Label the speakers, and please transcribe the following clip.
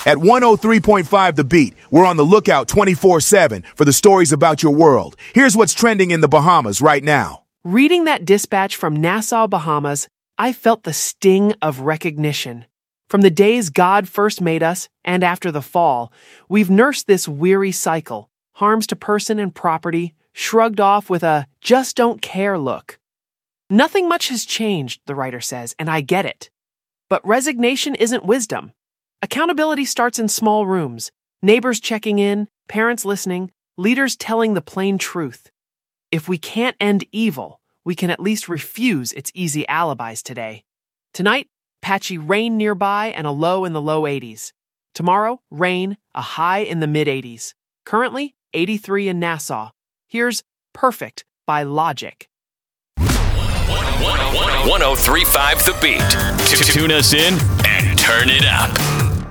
Speaker 1: At 103.5 The Beat, we're on the lookout 24/7 for the stories about your world. Here's what's trending in the Bahamas right now.
Speaker 2: Reading that dispatch from Nassau, Bahamas, I felt the sting of recognition. From the days God first made us and after the fall, we've nursed this weary cycle, harms to person and property, shrugged off with a just don't care look. Nothing much has changed, the writer says, and I get it. But resignation isn't wisdom. Accountability starts in small rooms, neighbors checking in, parents listening, leaders telling the plain truth. If we can't end evil, we can at least refuse its easy alibis today. Tonight, patchy rain nearby and a low in the low 80s. Tomorrow, rain, a high in the mid-80s. Currently, 83 in Nassau. Here's Perfect by Logic.
Speaker 3: 103.5 The Beat. Tune us in and turn it up.